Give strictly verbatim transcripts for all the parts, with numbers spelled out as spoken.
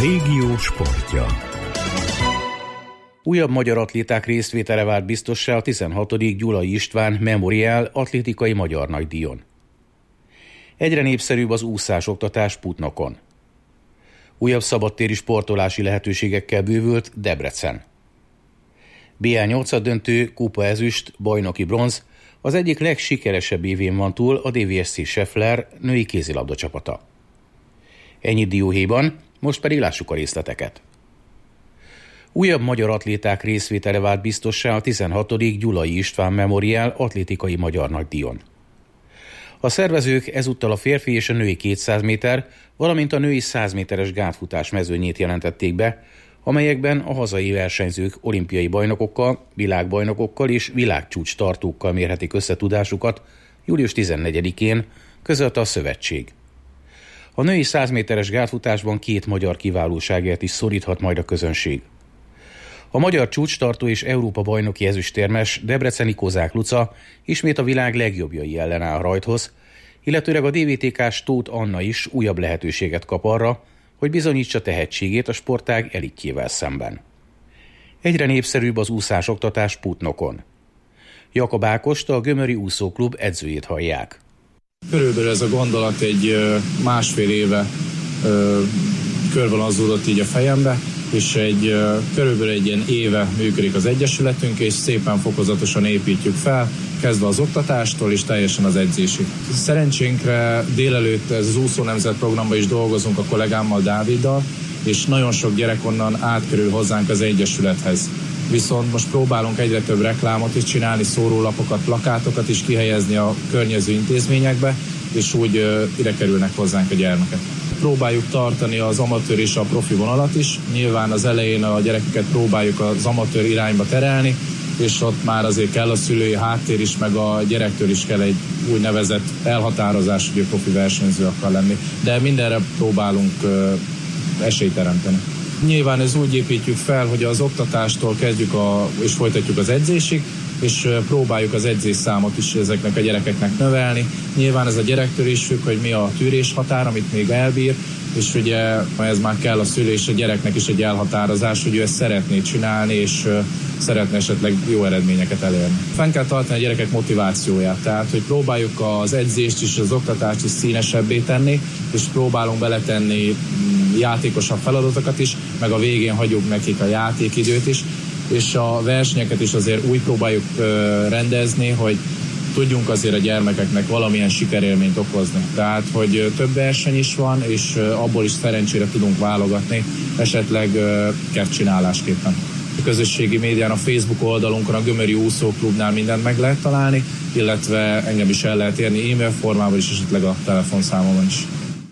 Régió sportja. Újabb magyar atléták részvétele vált biztossá a tizenhatodik Gyulai István Memorial atlétikai magyar nagydíjon. Egyre népszerűbb az úszásoktatás Putnokon. Újabb szabadtéri sportolási lehetőségekkel bővült Debrecen. bé el nyolcaddöntő, kupa ezüst, bajnoki bronz, az egyik legsikeresebb évén van túl a dé vé es cé Scheffler női kézilabda csapata. Ennyit dióhéjban, most pedig lássuk a részleteket. Újabb magyar atléták részvétele vált biztossá a tizenhatodik Gyulai István Memorial atlétikai magyar nagydíjon. A szervezők ezúttal a férfi és a női kétszáz méter, valamint a női száz méteres gátfutás mezőnyét jelentették be, amelyekben a hazai versenyzők olimpiai bajnokokkal, világbajnokokkal és világcsúcs tartókkal mérhetik összetudásukat július tizennegyedikén, közölte a szövetség. A női száz méteres gátfutásban két magyar kiválóságért is szoríthat majd a közönség. A magyar csúcstartó és Európa bajnoki ezüstérmes debreceni Kozák Luca ismét a világ legjobbjai ellen áll a rajthoz, illetőleg a dé vé té ká-s Tóth Anna is újabb lehetőséget kap arra, hogy bizonyítsa tehetségét a sportág elitjével szemben. Egyre népszerűbb az úszásoktatás Putnokon. Jakab Ákost, a Gömöri Úszóklub edzőjét hallják. Körülbelül ez a gondolat egy másfél éve körvonalazódott így a fejembe, és egy körülbelül egy ilyen éve működik az egyesületünk, és szépen fokozatosan építjük fel, kezdve az oktatástól és teljesen az edzésig. Szerencsénkre délelőtt ez az úszó nemzet programban is dolgozunk a kollégámmal, Dáviddal, és nagyon sok gyerek onnan átkerül hozzánk az egyesülethez. Viszont most próbálunk egyre több reklámot is csinálni, szórólapokat, plakátokat is kihelyezni a környező intézményekbe, és úgy uh, ide kerülnek hozzánk a gyermekek. Próbáljuk tartani az amatőr és a profi vonalat is. Nyilván az elején a gyerekeket próbáljuk az amatőr irányba terelni, és ott már azért kell a szülői háttér is, meg a gyerektől is kell egy úgynevezett elhatározás, hogy a profi versenyző akar lenni. De mindenre próbálunk uh, esélyt teremteni. Nyilván ez úgy építjük fel, hogy az oktatástól kezdjük a, és folytatjuk az edzésig, és próbáljuk az edzésszámot is ezeknek a gyerekeknek növelni. Nyilván ez a gyerektől is függ, hogy mi a tűrés határ, amit még elbír, és ugye ez már kell a szülő és a gyereknek is egy elhatározás, hogy ő ezt szeretné csinálni, és szeretne esetleg jó eredményeket elérni. Fenn kell tartani a gyerekek motivációját, tehát hogy próbáljuk az edzést is, az oktatást is színesebbé tenni, és próbálunk beletenni játékosabb feladatokat is, meg a végén hagyjuk nekik a játékidőt is, és a versenyeket is azért úgy próbáljuk rendezni, hogy tudjunk azért a gyermekeknek valamilyen sikerélményt okozni. Tehát, hogy több verseny is van, és abból is szerencsére tudunk válogatni, esetleg kettcsinálásképpen. A közösségi médián, a Facebook oldalunkon, a Gömöri Úszóklubnál mindent meg lehet találni, illetve engem is el lehet érni e-mail formában is, esetleg a telefonszámomon is.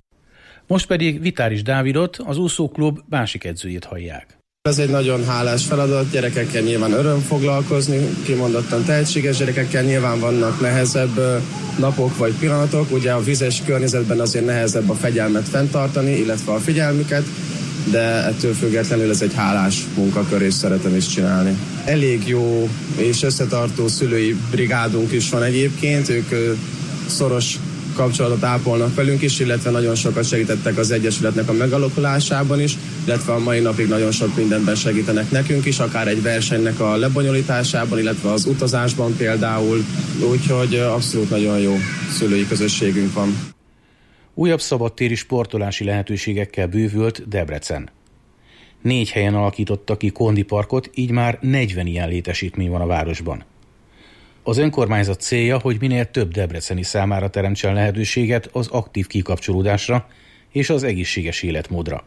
Most pedig Vitáris Dávidot, az úszóklub másik edzőjét hallják. Ez egy nagyon hálás feladat, gyerekekkel nyilván öröm foglalkozni, kimondottan tehetséges gyerekekkel, nyilván vannak nehezebb napok vagy pillanatok, ugye a vizes környezetben azért nehezebb a fegyelmet fenntartani, illetve a figyelmüket, de ettől függetlenül ez egy hálás munkakör, és szeretem is csinálni. Elég jó és összetartó szülői brigádunk is van egyébként, ők szoros kapcsolatot ápolnak velünk is, illetve nagyon sokat segítettek az egyesületnek a megalakulásában is, illetve a mai napig nagyon sok mindenben segítenek nekünk is, akár egy versenynek a lebonyolításában, illetve az utazásban például, úgyhogy abszolút nagyon jó szülői közösségünk van. Újabb szabadtéri sportolási lehetőségekkel bővült Debrecen. Négy helyen alakítottak ki kondiparkot, így már negyven ilyen létesítmény van a városban. Az önkormányzat célja, hogy minél több debreceni számára teremtsen lehetőséget az aktív kikapcsolódásra és az egészséges életmódra.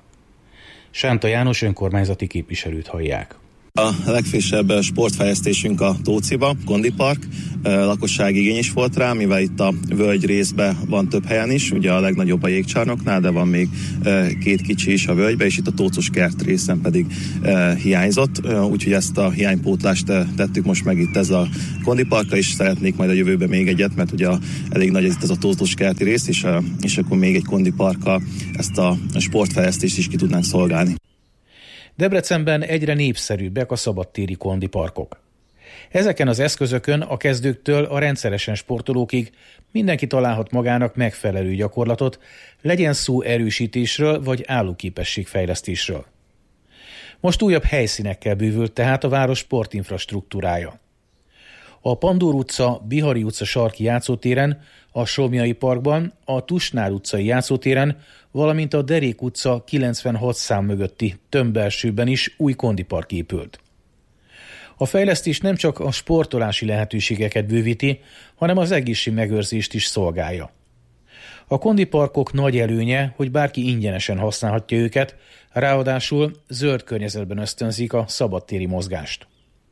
Sánta János önkormányzati képviselőt hallják. A legfrissebb sportfejlesztésünk a Tóciba, kondipark, lakossági igény is volt rá, mivel itt a völgy részben van több helyen is, ugye a legnagyobb a Jégcsarnoknál, de van még két kicsi is a völgybe, és itt a Tócos kert részen pedig hiányzott, úgyhogy ezt a hiánypótlást tettük most meg itt ez a kondiparkkal, és szeretnék majd a jövőben még egyet, mert ugye elég nagy ez a Tócos kerti rész, és, és akkor még egy kondiparkkal ezt a sportfejlesztést is ki tudnánk szolgálni. Debrecenben egyre népszerűbbek a szabadtéri kondiparkok. Ezeken az eszközökön a kezdőktől a rendszeresen sportolókig mindenki találhat magának megfelelő gyakorlatot, legyen szó erősítésről vagy állóképességfejlesztésről. Most újabb helyszínekkel bővült tehát a város sportinfrastruktúrája. A Pandúr utca, Bihari utca sarki játszótéren, a Somlyai parkban, a Tusnár utcai játszótéren, valamint a Derék utca kilencvenhat szám mögötti tömbbelsőben is új kondipark épült. A fejlesztés nem csak a sportolási lehetőségeket bővíti, hanem az egészségmegőrzést is szolgálja. A kondiparkok nagy előnye, hogy bárki ingyenesen használhatja őket, ráadásul zöld környezetben ösztönzik a szabadtéri mozgást.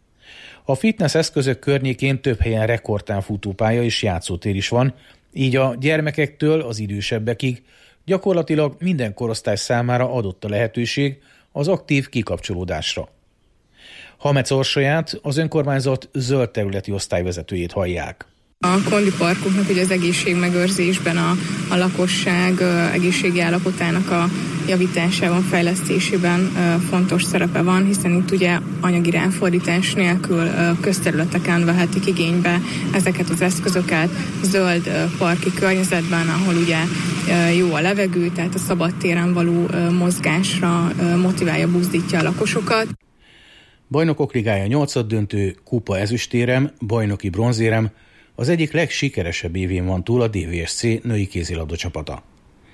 A fitness eszközök környékén több helyen rekordtán futópálya és játszótér is van, így a gyermekektől az idősebbekig gyakorlatilag minden korosztály számára adott a lehetőség az aktív kikapcsolódásra. Hamec Orsolyát, az önkormányzat zöld területi osztályvezetőjét hallják. A kondiparkoknak ugye az egészségmegőrzésben a, a lakosság egészségi állapotának a javításában, fejlesztésében fontos szerepe van, hiszen itt ugye anyagi ráfordítás nélkül közterületeken vehetik igénybe ezeket az eszközöket, zöld parki környezetben, ahol ugye jó a levegő, tehát a szabadtéren való mozgásra motiválja, buzdítja a lakosokat. Bajnokok Ligája nyolcaddöntő, kupa ezüstérem, bajnoki bronzérem, az egyik legsikeresebb évén van túl a dé vé es cé női kézilabda csapata.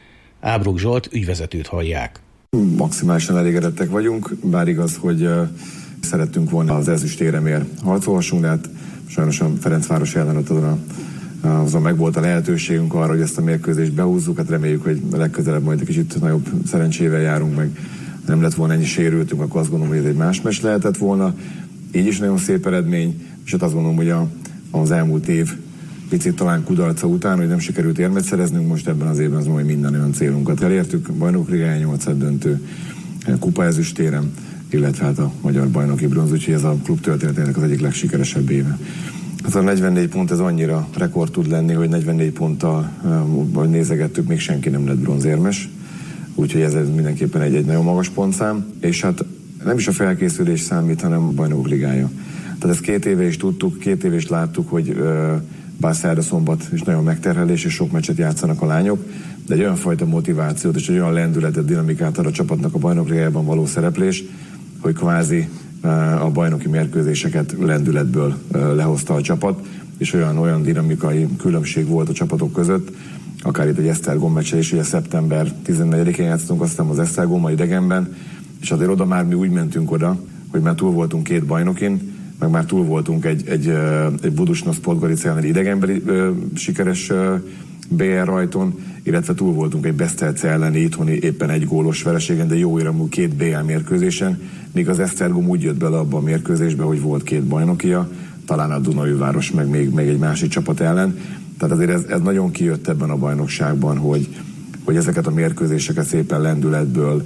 Ábrok Zsolt ügyvezetőt hallják. Maximálisan elégedettek vagyunk, bár igaz, hogy uh, szerettünk volna az ezüstéremért harcolhassunk, de hát sajnos a Ferencváros ellen ott azon, a, azon meg volt a lehetőségünk arra, hogy ezt a mérkőzést behúzzuk, hát reméljük, hogy legközelebb majd egy kicsit nagyobb szerencsével járunk meg. Nem lett volna ennyi sérültünk, akkor azt gondolom, hogy ez egy más meccs lehetett volna. Így is nagyon szép eredmény, és hát azt gondolom, hogy a, az elmúlt év picit talán kudarca után, hogy nem sikerült érmet szereznünk, most ebben az évben az mondom, hogy minden olyan célunkat elértük. Bajnok Ligája nyolcad döntő, kupa ezüstérem, illetve hát a magyar bajnoki bronz, úgyhogy ez a klub történetének az egyik legsikeresebb éve. Az a negyvennégy pont, ez annyira rekord tud lenni, hogy negyvennégy ponttal, vagy nézegettük, még senki nem lett bronzérmes. Úgyhogy ez mindenképpen egy, egy nagyon magas pontszám, és hát nem is a felkészülés számít, hanem a Bajnokok Ligája. Tehát ezt két éve is tudtuk, két éve is láttuk, hogy ö, bár szerda szombat is nagyon megterhelés, és sok meccset játszanak a lányok, de egy olyan fajta motivációt és egy olyan lendületet, dinamikát ad a csapatnak a Bajnokok Ligájában való szereplés, hogy kvázi ö, a bajnoki mérkőzéseket lendületből ö, lehozta a csapat, és olyan, olyan dinamikai különbség volt a csapatok között, akár itt egy Esztergom meccse is, ugye szeptember tizennegyedikén játszottunk, aztán az Esztergommal idegenben, és azért oda már mi úgy mentünk oda, hogy már túl voltunk két bajnokin, meg már túl voltunk egy, egy, egy Budusnosz Podgorica egy idegenbeli ö, sikeres ö, bé er rajton, illetve túl voltunk egy Beszterce elleni itthoni éppen egy gólos vereségen, de jó iramú két bé el mérkőzésen, míg az Esztergom úgy jött bele abba a mérkőzésbe, hogy volt két bajnokia, talán a Dunaújváros meg még, még egy másik csapat ellen. Tehát azért ez, ez nagyon kijött ebben a bajnokságban, hogy, hogy ezeket a mérkőzéseket szépen lendületből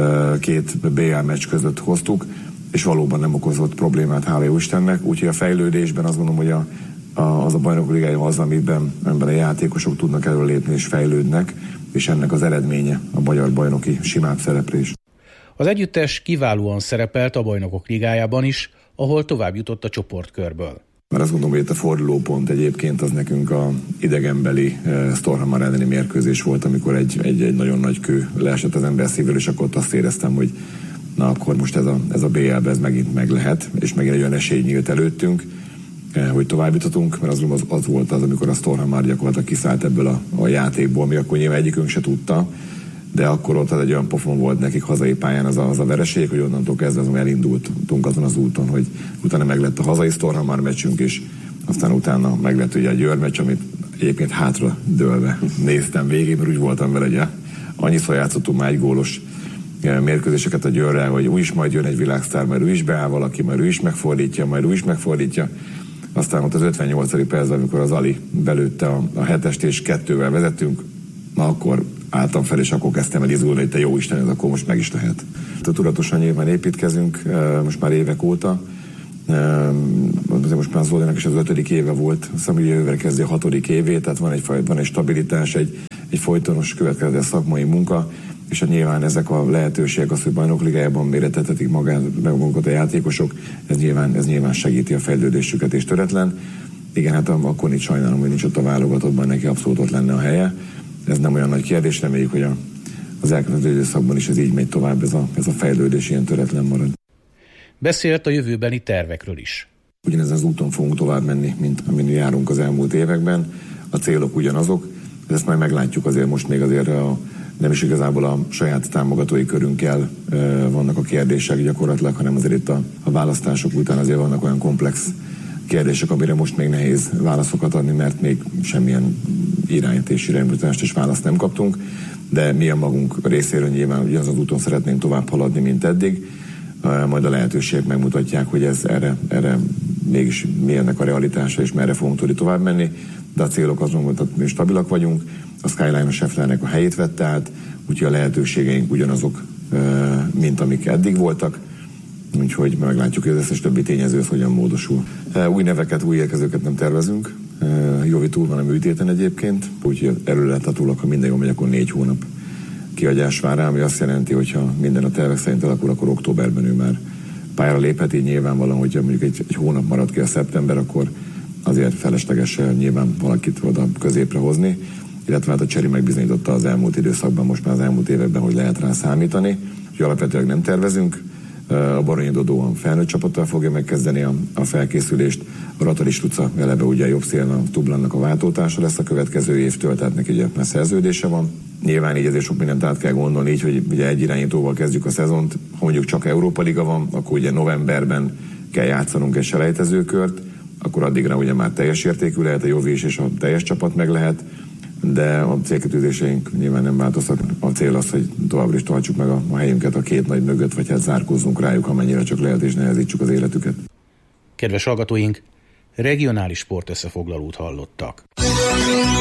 két bé el meccs között hoztuk, és valóban nem okozott problémát, hála jó Istennek. Úgyhogy a fejlődésben azt gondolom, hogy a, a, az a Bajnokok Ligája az, amiben, amiben a játékosok tudnak előlépni és fejlődnek, és ennek az eredménye a magyar bajnoki simább szereplés. Az együttes kiválóan szerepelt a Bajnokok Ligájában is, ahol tovább jutott a csoportkörből. Mert azt gondolom, hogy itt a fordulópont egyébként az nekünk a idegenbeli uh, Storhamar elleni mérkőzés volt, amikor egy, egy, egy nagyon nagy kő leesett az ember szívről, és akkor ott azt éreztem, hogy na akkor most ez a, ez a bé el-be ez megint meg lehet, és megint egy olyan esély nyílt előttünk, uh, hogy tovább jutottunk, mert az, az, az volt az, amikor a Storhamar gyakorlatilag kiszállt ebből a, a játékból, mi akkor nyilván egyikünk se tudta, de akkor ott az egy olyan pofon volt nekik hazai pályán az a, az a vereség, hogy onnantól kezdve azon elindultunk azon az úton, hogy utána meg lett a hazai Storhamar meccsünk is, aztán utána meg lett ugye a Győr meccs, amit egyébként hátra dőlve néztem végig, mert úgy voltam vele, hogy annyiszor játszottunk már egy gólos mérkőzéseket a Győrrel, hogy úgy is majd jön egy világsztár, majd ő is beáll valaki, majd ő is megfordítja, majd ő is megfordítja. Aztán ott az ötvennyolcadik percben, amikor az Ali belőtte a, a hetest és kettővel vezettünk, na akkor álltam fel, és akkor kezdtem el izgulni, hogy te jó Isten, ez akkor most meg is lehet. Tudatosan nyilván építkezünk, most már évek óta. Most már Zolinak is az ötödik éve volt, szóval jövőre kezdi a hatodik évét, tehát van egy, van egy stabilitás, egy, egy folytonos következő szakmai munka, és hát nyilván ezek a lehetőségek, az, hogy bajnokligájában méretetetik magukat a játékosok, ez nyilván, ez nyilván segíti a fejlődésüket és töretlen. Igen, hát akkor itt sajnálom, hogy nincs ott a válogatottban, neki abszolút ott lenne a helye. Ez nem olyan nagy kérdés, reméljük, hogy a, az elkövetkező időszakban is ez így megy tovább, ez a, ez a fejlődés ilyen töretlen marad. Beszélt a jövőbeni tervekről is. Ugyanezen az úton fogunk tovább menni, mint amin járunk az elmúlt években. A célok ugyanazok, de ezt majd meglátjuk, azért most még azért a, nem is igazából a saját támogatói körünkkel e, vannak a kérdések gyakorlatilag, hanem azért itt a, a választások után azért vannak olyan komplex kérdések, amire most még nehéz válaszokat adni, mert még semmilyen irányt és iránymutatást és választ nem kaptunk, de mi a magunk részéről nyilván ugyanaz az úton szeretnénk tovább haladni, mint eddig. Majd a lehetőségek megmutatják, hogy ez erre, erre mégis mi ennek a realitása, és merre fogunk tudni tovább menni, de a célok azon voltak, hogy mi stabilak vagyunk, a Skyline a Schefflernek a helyét vette át, úgyhogy a lehetőségeink ugyanazok, mint amik eddig voltak, úgyhogy meglátjuk, hogy az összes többi tényező az hogyan módosul. Új neveket, új érkezőket nem tervezünk, Jovi túl van a műtéten egyébként, úgyhogy erről láthatólag, ha minden jól megy, akkor négy hónap kiadás vár rá, ami azt jelenti, hogy ha minden a tervek szerint alakul, akkor októberben ő már pályára léphet, így nyilvánvalóan, hogyha mondjuk egy, egy hónap marad ki a szeptember, akkor azért felesleges nyilván valakit oda középre hozni, illetve hát a Cseri megbizonyította az elmúlt időszakban, most már az elmúlt években, hogy lehet rá számítani, úgyhogy alapvetően nem tervezünk. A Baronyi Dodó a felnőtt csapattal fogja megkezdeni a, a felkészülést, a Ratali Stuca eleve ugye a jobb szélen a Tublannak a váltótársa lesz a következő évtől, tehát neki ugye már szerződése van. Nyilván így ezért sok mindent át kell gondolni, így, hogy ugye egy irányítóval kezdjük a szezont, ha mondjuk csak Európa Liga van, akkor ugye novemberben kell játszanunk egy selejtezőkört, akkor addigra ugye már teljes értékű lehet a Jovi is, és a teljes csapat meg lehet, de a célkitűzéseink nyilván nem változtak. A cél az, hogy továbbra is tartsuk meg a, a helyünket a két nagy mögött, vagy hát zárkózzunk rájuk, amennyire csak lehet, és nehezítsük az életüket. Kedves hallgatóink, regionális sport összefoglalót hallottak.